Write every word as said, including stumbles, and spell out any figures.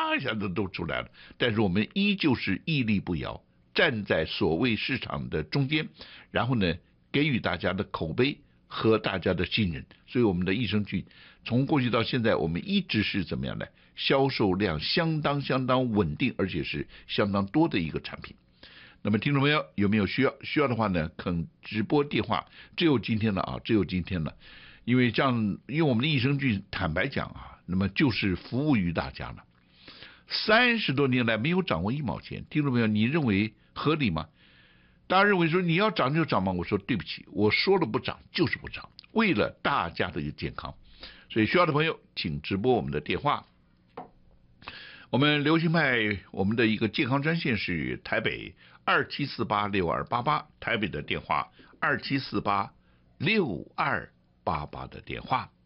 啪一下子都出来了。但是我们依旧是屹立不摇，站在所谓市场的中间，然后呢，给予大家的口碑和大家的信任。所以我们的益生菌从过去到现在，我们一直是怎么样呢？销售量相当相当稳定，而且是相当多的一个产品。那么听众朋友有没有需要？需要的话呢，肯直播电话只有今天了啊，只有今天了。因为这样，因为我们的益生菌坦白讲啊，那么就是服务于大家了。三十多年来没有涨过一毛钱，听众朋友，你认为合理吗？大家认为说你要涨就涨吗？我说对不起，我说了不涨就是不涨，为了大家的一个健康。所以需要的朋友请直播我们的电话。我们流行派我们的一个健康专线是台北二七四八六二八八，台北的电话二七四八六二八八的电话。